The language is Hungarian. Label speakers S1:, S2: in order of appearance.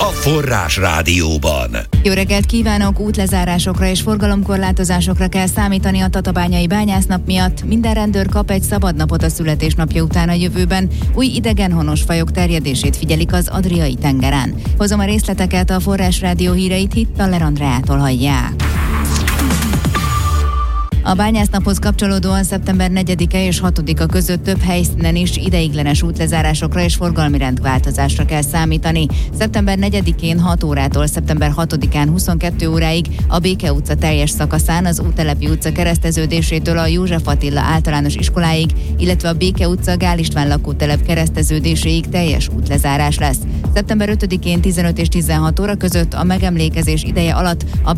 S1: a Forrás Rádióban.
S2: Jó reggelt kívánok! Útlezárásokra és forgalomkorlátozásokra kell számítani a tatabányai bányásznap miatt. Minden rendőr kap egy szabad napot a születésnapja után a jövőben. Új idegenhonos fajok terjedését figyelik az Adriai tengeren. Hozom a részleteket, a Forrás Rádió híreit Hittaler Andreától hallják. A bányásznaphoz kapcsolódóan szeptember 4-e és 6-a között több helyszínen is ideiglenes útlezárásokra és forgalmi rendváltozásra kell számítani. Szeptember 4-én 6 órától szeptember 6-án 22 óráig a Béke utca teljes szakaszán, az Úttelepi utca kereszteződésétől a József Attila általános iskoláig, illetve a Béke utca Gál István lakótelep kereszteződéséig teljes útlezárás lesz. Szeptember 5-én 15 és 16 óra között a megemlékezés ideje alatt a